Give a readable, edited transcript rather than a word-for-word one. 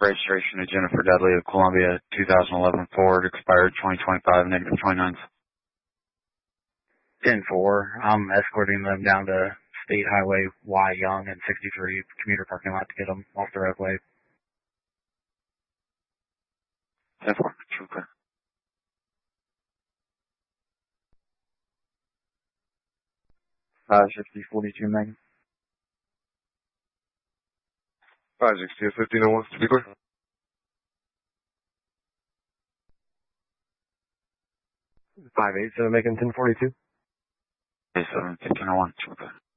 Registration to Jennifer Dudley of Columbia, 2011 Ford, expired 2025, negative 29. 10-4. I'm escorting them down to State Highway Y Young and 63 commuter parking lot to get them off the roadway. 10-4, true clear. 560-42 Megan. 560-1501, to be clear. 587 Megan 1042. 87, 1501, true clear.